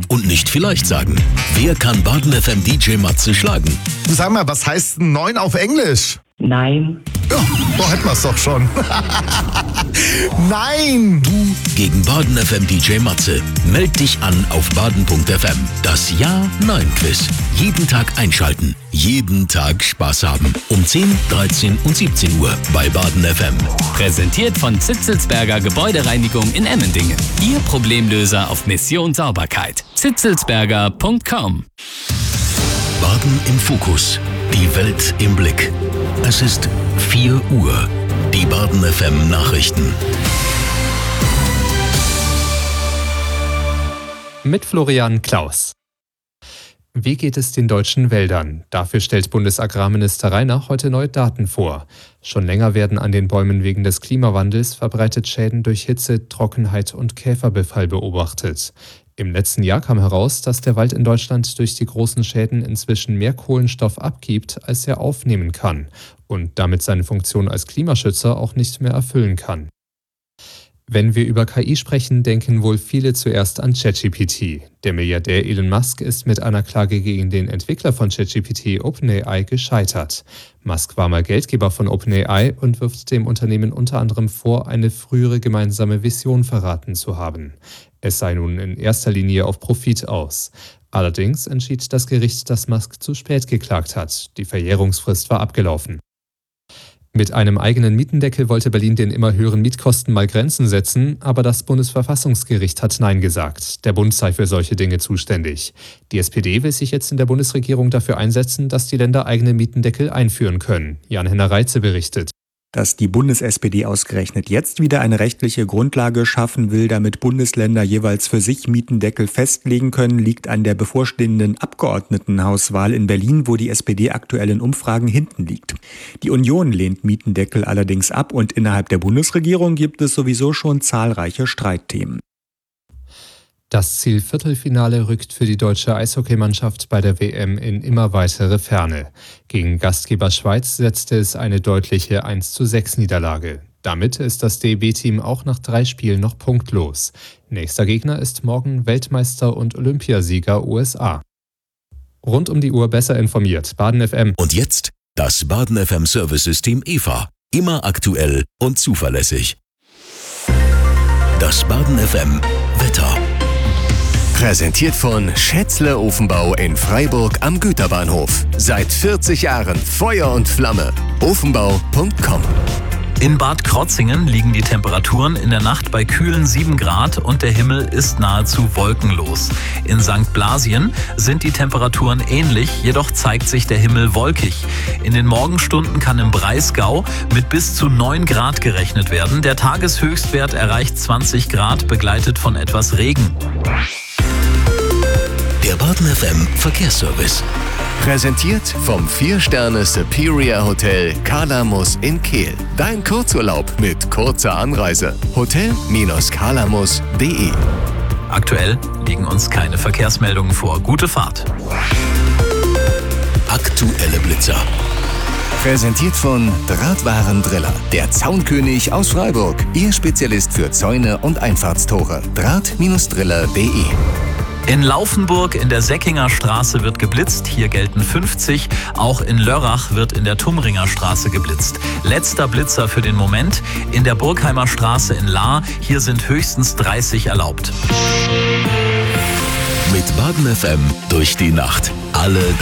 und nicht vielleicht sagen. Wer kann Baden FM DJ Matze schlagen? Sag mal, was heißt 9 auf Englisch? Nein. Ja, da hätten wir es doch schon. Nein! Du gegen Baden FM DJ Matze. Meld dich an auf baden.fm. Das Ja-Nein-Quiz. Jeden Tag einschalten. Jeden Tag Spaß haben. Um 10, 13 und 17 Uhr bei Baden FM. Präsentiert von Zitzelsberger Gebäudereinigung in Emmendingen. Ihr Problemlöser auf Mission Sauberkeit. zitzelsberger.com. Baden im Fokus. Die Welt im Blick. Es ist 4 Uhr. Die Baden FM Nachrichten. Mit Florian Klaus. Wie geht es den deutschen Wäldern? Dafür stellt Bundesagrarminister Reiner heute neue Daten vor. Schon länger werden an den Bäumen wegen des Klimawandels verbreitet Schäden durch Hitze, Trockenheit und Käferbefall beobachtet. Im letzten Jahr kam heraus, dass der Wald in Deutschland durch die großen Schäden inzwischen mehr Kohlenstoff abgibt, als er aufnehmen kann und damit seine Funktion als Klimaschützer auch nicht mehr erfüllen kann. Wenn wir über KI sprechen, denken wohl viele zuerst an ChatGPT. Der Milliardär Elon Musk ist mit einer Klage gegen den Entwickler von ChatGPT, OpenAI, gescheitert. Musk war mal Geldgeber von OpenAI und wirft dem Unternehmen unter anderem vor, eine frühere gemeinsame Vision verraten zu haben. Es sei nun in erster Linie auf Profit aus. Allerdings entschied das Gericht, dass Musk zu spät geklagt hat. Die Verjährungsfrist war abgelaufen. Mit einem eigenen Mietendeckel wollte Berlin den immer höheren Mietkosten mal Grenzen setzen, aber das Bundesverfassungsgericht hat Nein gesagt. Der Bund sei für solche Dinge zuständig. Die SPD will sich jetzt in der Bundesregierung dafür einsetzen, dass die Länder eigene Mietendeckel einführen können. Jan-Henner Reitze berichtet. Dass die Bundes-SPD ausgerechnet jetzt wieder eine rechtliche Grundlage schaffen will, damit Bundesländer jeweils für sich Mietendeckel festlegen können, liegt an der bevorstehenden Abgeordnetenhauswahl in Berlin, wo die SPD aktuell in Umfragen hinten liegt. Die Union lehnt Mietendeckel allerdings ab und innerhalb der Bundesregierung gibt es sowieso schon zahlreiche Streitthemen. Das Ziel Viertelfinale rückt für die deutsche Eishockeymannschaft bei der WM in immer weitere Ferne. Gegen Gastgeber Schweiz setzte es eine deutliche 1:6 Niederlage. Damit ist das DEB-Team auch nach 3 Spielen noch punktlos. Nächster Gegner ist morgen Weltmeister und Olympiasieger USA. Rund um die Uhr besser informiert. Baden FM. Und jetzt das Baden FM Service-System EVA. Immer aktuell und zuverlässig. Das Baden FM Wetter. Präsentiert von Schätzle Ofenbau in Freiburg am Güterbahnhof. Seit 40 Jahren Feuer und Flamme. Ofenbau.com. In Bad Krotzingen liegen die Temperaturen in der Nacht bei kühlen 7 Grad und der Himmel ist nahezu wolkenlos. In St. Blasien sind die Temperaturen ähnlich, jedoch zeigt sich der Himmel wolkig. In den Morgenstunden kann im Breisgau mit bis zu 9 Grad gerechnet werden. Der Tageshöchstwert erreicht 20 Grad, begleitet von etwas Regen. Der Baden FM Verkehrsservice. Präsentiert vom 4-Sterne Superior Hotel Kalamus in Kehl. Dein Kurzurlaub mit kurzer Anreise. Hotel-kalamus.de. Aktuell liegen uns keine Verkehrsmeldungen vor. Gute Fahrt. Aktuelle Blitzer. Präsentiert von Drahtwarendriller. Der Zaunkönig aus Freiburg. Ihr Spezialist für Zäune und Einfahrtstore. Draht-driller.de. In Laufenburg in der Säckinger Straße wird geblitzt, hier gelten 50. Auch in Lörrach wird in der Tumringer Straße geblitzt. Letzter Blitzer für den Moment. In der Burgheimer Straße in Lahr, hier sind höchstens 30 erlaubt. Mit Baden FM durch die Nacht. Alle